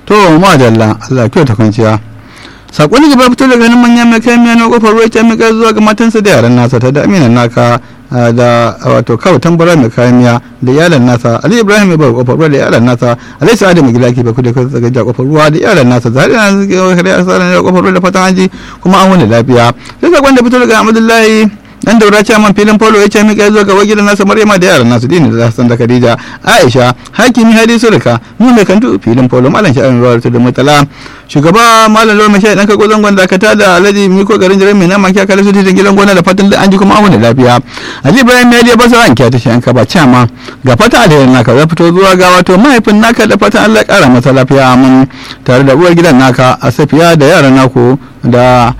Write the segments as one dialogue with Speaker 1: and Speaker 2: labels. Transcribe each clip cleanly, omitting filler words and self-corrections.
Speaker 1: to madalla Allah kyau ta kwanciya. Sakon da fito daga hannun manyan mai kayan miya na kofar ruwa ta mika zuwa ga matansa da yaran nasa ta da aminan naka da wato kawo tambara mai kayan miya da iyalan nasa Ali Ibrahim mai bar kofar ruwa da iyalan nasa Ali Sa'adu mai gilaki ba kuda ka ga kofar ruwa da iyalan nasa zari na kare asaran da kofar ruwa da fatan haji kuma an wani lafiya. Sai sakon da fito daga Abdullahi dan daura ce man filin polo ya ce mika zuwa ga wagidan nasa Maryama da yaran nasu Dini da Hassan da Khadija Aisha Hakimi Hadi Surka mu mai kantu filin polo malam sha'an ruwa da mutala shugaba malam Lawal Mashai dan kago zangon da kata da Alhaji Miko garin jiran mai nama kiya kala su titin gidan gona da fatan da an ji kuma an da lafiya. Ali Ibrahim ya ba sa an kiya ta shi an kaba cama ga fata da naka za fito zuwa ga wato mahaifin naka da fatan Allah ya kara masa lafiya amin tare da uwar gidan naka Asafiya da yaran naku da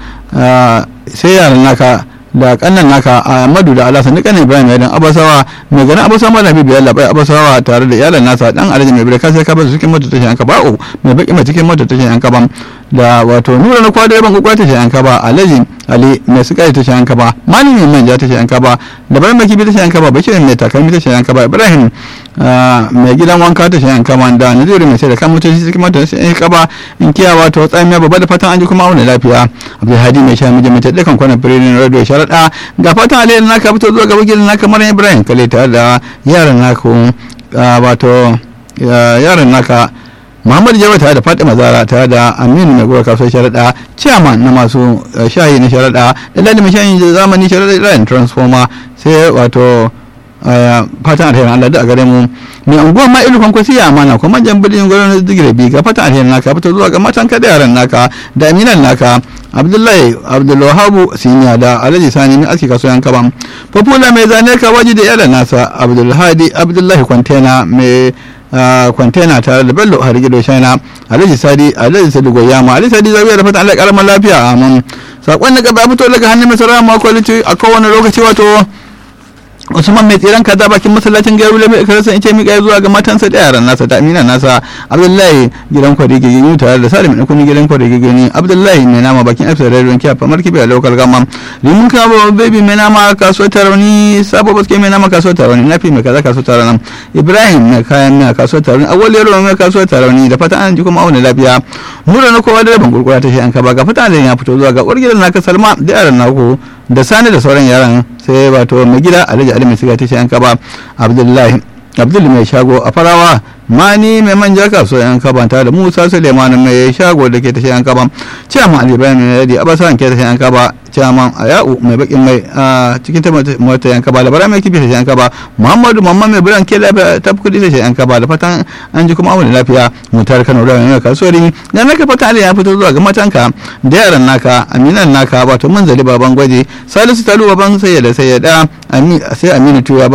Speaker 1: sai yaran naka da kannan naka Ahmadu da Alhassan duka ne Ibrahim dan Abasawa mai ganin Abasawa Malami Biyar Labai Abasawa tare da iyalan nasa dan Alhaji mai birka sai ka ba su cikin mota tashin yanka ba mai baki mai cikin mota tashin yanka ba da wato Nura na kwada ban kokwa tashin yanka ba Alhaji Ali mai suka tashin yanka ba Mani mai manja tashin yanka ba da bayan baki bi tashin yanka ba Bashir mai takalmi tashin yanka ba Ibrahim mai gidan wanka tashin yanka ba da Naziru mai sai da kan mutunci cikin mota tashin yanka ba in kiya wato tsamiya babba da fatan an ji kuma auna lafiya Abdulhadi mai sha miji mai taddakan kwanan firin radio sharaɗa ga fatan alayyar naka fito zuwa ga wakilin naka Maryam Ibrahim Kale tare da yaran naku wato yaran naka Muhammad Jawa tare da Fatima Zara tare da Aminu mai gura kasuwar sharaɗa chairman na masu shayi na sharaɗa da lalli mai shayin zamani sharaɗa da transformer sai wato fatan alherin Allah da a gare mu mai unguwar ma ilu kwankwasi ya amana kuma jan bidin gwamnati digire bi ga fatan alherin naka fito zuwa ga matan ka da yaran naka da aminan naka Abdulwahabu Siniya da Alhaji Sani mai aski kasuwar Yankaba Fafula mai zane ka waje da yaran nasa Abdullahi Kwantena mai kwantena tare da Bello Harigido Shaina Alhaji Sadi Goyama Alhaji Sadi Zawiya da fatan Allah karamar lafiya amin. Sakon da gaba fito daga hannun mai sarara ma quality a kowane lokaci wato Usman mai tsiran kaza bakin masallacin Gairu Lami Karasan ice mika zuwa ga matansa da yaran nasa da Amina nasa Abdullahi gidan Kwarige Gini tare da Salim Kuni gidan Kwarige Gini Abdullahi mai nama bakin Afsar Rayuwar Kiyafa Markibi a local gama Limun Kabo baby mai nama kasuwar Tarauni Sabo Baske mai nama kasuwar Tarauni Nafi mai kaza kasuwar Tarauni Ibrahim mai kayan mai kasuwar Tarauni Awwal Yaro mai kasuwar Tarauni da fata an ji kuma auna lafiya Nura na kowa da ban gurgura ta shi an kaba ga fata da ya fito zuwa ga uwargidan naka Salma da yaran naku da Sani da sauran yaran sai wato mai gida Alhaji Ali mai siga ta yan kaba Abdul mai shago a Farawa Mani mai manja kasuwa yan kaba ta da Musa Suleiman mai shago da ke ta yan kaba Chairman Ali Ibrahim mai yadi Abasan ke ta yan kaba Chairman Ayau mai bakin mai cikin ta mota yan kaba da bara mai kibi ta yan kaba Muhammadu Mamman mai buran ke lafiya ta kudi ta yan kaba da fatan an ji kuma awon lafiya mutar Kano da mai kasuwari dan naka fata Ali ya fito zuwa ga matanka da yaran naka Aminan naka wato Manzali baban gwaje Salisu Talu baban sayyada sai Aminu Tuwa